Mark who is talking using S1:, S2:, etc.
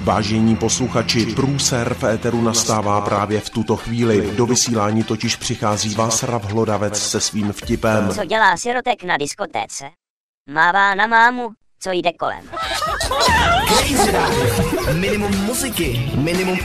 S1: Vážení posluchači, průser v éteru nastává právě v tuto chvíli. Do vysílání totiž přichází Václav Hlodavec se svým vtipem.
S2: Co dělá sirotek na diskotéce? Mává na mámu, co jde kolem.
S3: Crazy Radio. Minimum muziky, minimum